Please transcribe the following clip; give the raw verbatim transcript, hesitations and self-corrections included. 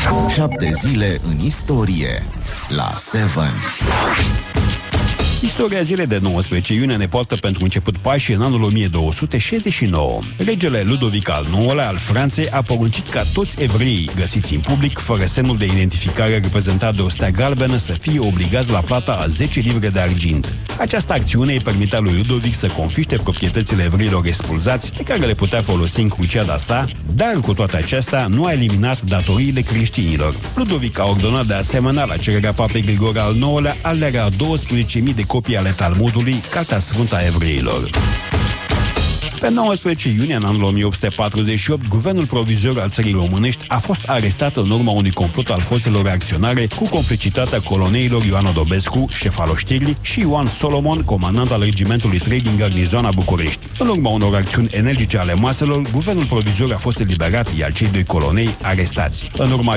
Șapte zile în istorie la Seven. Istoria zilei de nouăsprezece iunie ne poartă pentru început pași în anul o mie două sute șaizeci și nouă. Regele Ludovic al nouălea al Franței a poruncit ca toți evreii găsiți în public, fără semnul de identificare reprezentat de o stea galbenă, să fie obligați la plata a zece livre de argint. Această acțiune îi permitea lui Ludovic să confiște proprietățile evreilor expulzați, pe care le putea folosi în cruciada sa, dar cu toate acestea nu a eliminat datoriile creștinilor. Ludovic a ordonat de asemenea, la cererea papei Grigore al nouălea, alegerea a douăsprezece mii de copii ale Talmudului, Cartea Sfântă a Evreilor. Pe nouăsprezece iunie, în anul o mie opt sute patruzeci și opt, guvernul provizoriu al țării românești a fost arestat în urma unui complot al forțelor reacționare cu complicitatea coloneilor Ioan Odobescu, șef al oștirii, și Ioan Solomon, comandant al regimentului trei din garnizoana București. În urma unor acțiuni energice ale maselor, guvernul provizoriu a fost eliberat, iar cei doi colonei arestați. În urma